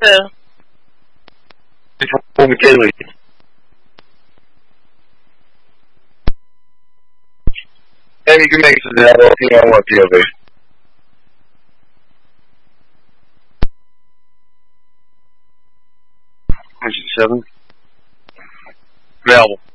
Who? Paul McKinley. And you can make it to that on POV. Seven. Available.